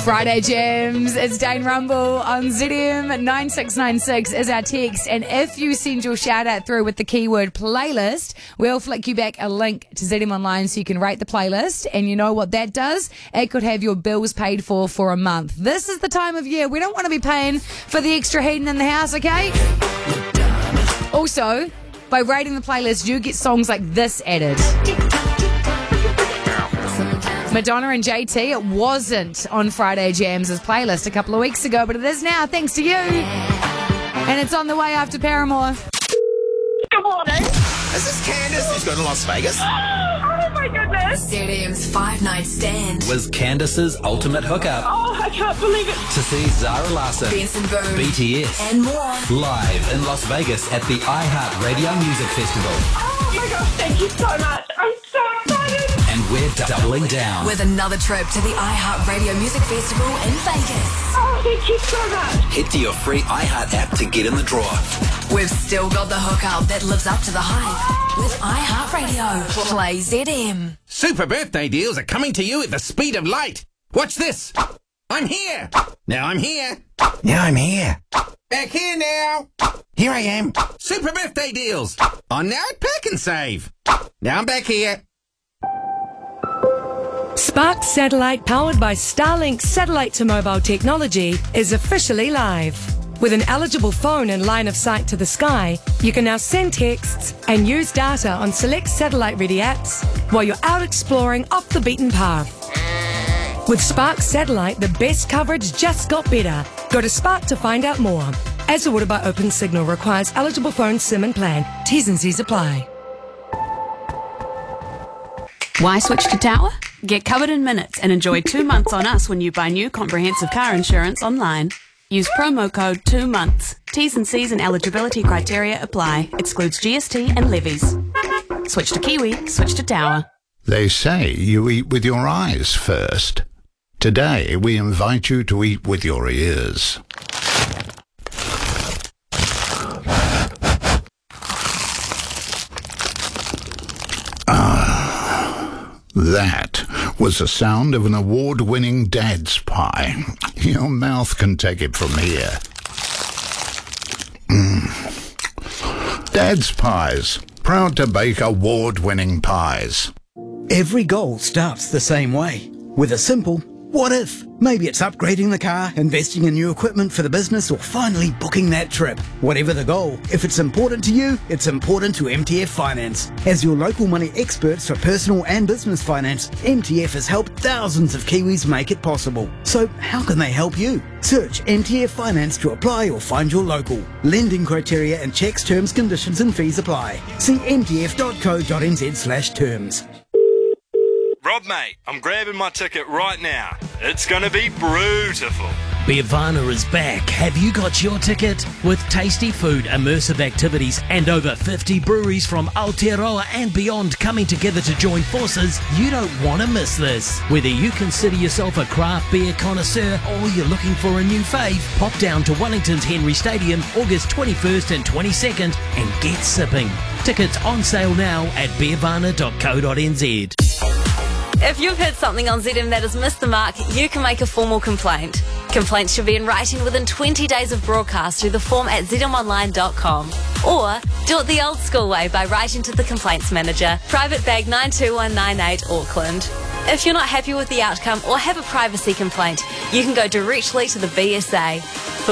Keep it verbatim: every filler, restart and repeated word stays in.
Friday Jams, it's Dane Rumble on Z M. nine six nine six is our text, and if you send your shout out through with the keyword playlist, we'll flick you back a link to Z M Online so you can rate the playlist, and you know what that does? It could have your bills paid for for a month. This is the time of year we don't want to be paying for the extra heating in the house, okay? Also, by rating the playlist, you get songs like this added. Madonna and J T, it wasn't on Friday Jams' playlist a couple of weeks ago, but it is now, thanks to you. And it's on the way after Paramore. Good morning. Is this Candace who's going to Las Vegas? Oh my goodness. Z M's Five Night Stand. Was Candace's ultimate hookup Oh, I can't believe it. to see Zara Larsson, Benson Boone. B T S, And more. live in Las Vegas at the iHeart Radio Music Festival. Oh my gosh, thank you so much. I'm so excited. And we're doubling down. With another trip to the iHeart Radio Music Festival in Vegas. Oh, thank you so much. Head to your free iHeart app to get in the draw. We've still got the hookup that lives up to the hype. With iHeart Radio. Play Z M. Super birthday deals are coming to you at the speed of light. Watch this. I'm here. Now I'm here. Now I'm here. Back here now. Here I am. Super birthday deals. On now at Pack and Save. Now I'm back here. Spark Satellite, powered by Starlink satellite to mobile technology, is officially live. With an eligible phone and line of sight to the sky, you can now send texts and use data on select satellite-ready apps while you're out exploring off the beaten path. With Spark Satellite, the best coverage just got better. Go to Spark to find out more. As ordered by Open Signal, requires eligible phone SIM and plan. T's and C's apply. Why switch to Tower? Get covered in minutes and enjoy two months on us when you buy new comprehensive car insurance online. Use promo code two months. T's and C's and eligibility criteria apply. Excludes G S T and levies. Switch to Kiwi, switch to Tower. They say you eat with your eyes first. Today, we invite you to eat with your ears. Ah, that was the sound of an award-winning Dad's Pie. Your mouth can take it from here. Mm. Dad's Pies, proud to bake award-winning pies. Every goal starts the same way, with a simple what if. Maybe it's upgrading the car, investing in new equipment for the business, or finally booking that trip. Whatever the goal, if it's important to you, it's important to M T F Finance. As your local money experts for personal and business finance, M T F has helped thousands of Kiwis make it possible. So how can they help you? Search M T F Finance to apply or find your local. Lending criteria and checks, terms, conditions and fees apply. See m t f dot co dot n z slash terms. Rob, mate, I'm grabbing my ticket right now. It's going to be beautiful. Beervana is back. Have you got your ticket? With tasty food, immersive activities, and over fifty breweries from Aotearoa and beyond coming together to join forces, you don't want to miss this. Whether you consider yourself a craft beer connoisseur or you're looking for a new fave, pop down to Wellington's Henry Stadium August twenty-first and twenty-second and get sipping. Tickets on sale now at beervana dot co dot n z. If you've heard something on Z M that has missed the mark, you can make a formal complaint. Complaints should be in writing within twenty days of broadcast through the form at z m online dot com. Or do it the old school way by writing to the Complaints Manager, Private Bag nine two one nine eight, Auckland. If you're not happy with the outcome or have a privacy complaint, you can go directly to the B S A.